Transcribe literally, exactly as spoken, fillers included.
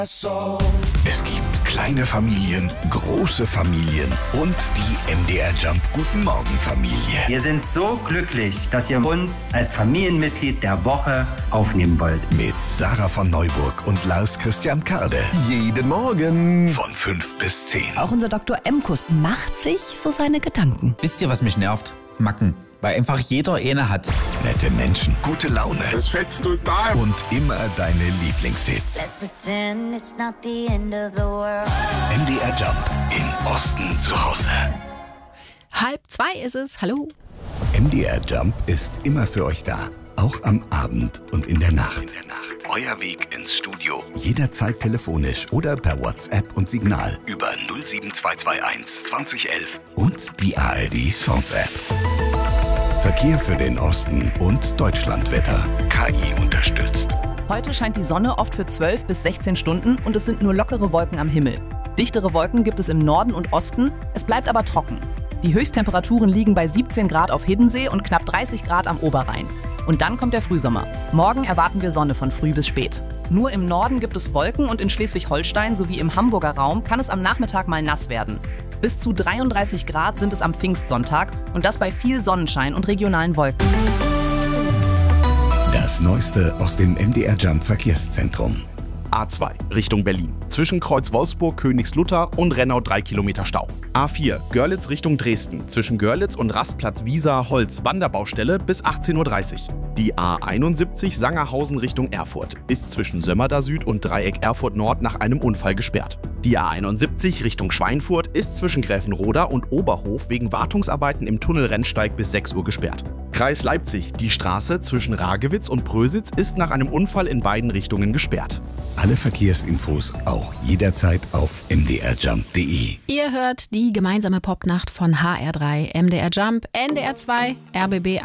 Es gibt kleine Familien, große Familien und die M D R Jump Guten Morgen Familie. Wir sind so glücklich, dass ihr uns als Familienmitglied der Woche aufnehmen wollt. Mit Sarah von Neuburg und Lars Christian Karde. Jeden Morgen. Von fünf bis zehn. Auch unser Doktor Emkus macht sich so seine Gedanken. Wisst ihr, was mich nervt? Macken. Weil einfach jeder eine hat. Nette Menschen, gute Laune. Das fetzt total. Und immer deine Lieblingshits. Let's pretend it's not the end of the world. M D R Jump im Osten zu Hause. Halb zwei ist es. Hallo. M D R Jump ist immer für euch da. Auch am Abend und in der Nacht. In der Nacht. Euer Weg ins Studio. Jederzeit telefonisch oder per WhatsApp und Signal. Über null sieben zwei zwei eins zwanzig elf und die A R D Songs App. Verkehr für den Osten und Deutschlandwetter. K I unterstützt. Heute scheint die Sonne oft für zwölf bis sechzehn Stunden und es sind nur lockere Wolken am Himmel. Dichtere Wolken gibt es im Norden und Osten, es bleibt aber trocken. Die Höchsttemperaturen liegen bei siebzehn Grad auf Hiddensee und knapp dreißig Grad am Oberrhein. Und dann kommt der Frühsommer. Morgen erwarten wir Sonne von früh bis spät. Nur im Norden gibt es Wolken und in Schleswig-Holstein sowie im Hamburger Raum kann es am Nachmittag mal nass werden. Bis zu dreiunddreißig Grad sind es am Pfingstsonntag und das bei viel Sonnenschein und regionalen Wolken. Das Neueste aus dem M D R Jump Verkehrszentrum. A zwei Richtung Berlin. Zwischen Kreuz Wolfsburg, Königslutter und Rennau drei Kilometer Stau. A vier Görlitz Richtung Dresden. Zwischen Görlitz und Rastplatz Wiesa Holz Wanderbaustelle bis achtzehn Uhr dreißig. Die A einundsiebzig Sangerhausen Richtung Erfurt ist zwischen Sömmerda Süd und Dreieck Erfurt Nord nach einem Unfall gesperrt. Die A einundsiebzig Richtung Schweinfurt ist zwischen Gräfenroda und Oberhof wegen Wartungsarbeiten im Tunnel Rennsteig bis sechs Uhr gesperrt. Kreis Leipzig. Die Straße zwischen Ragewitz und Prösitz ist nach einem Unfall in beiden Richtungen gesperrt. Alle Verkehrsinfos auch jederzeit auf m d r jump punkt d e. Ihr hört die gemeinsame Popnacht von H R drei, M D R Jump, N D R zwei, R B B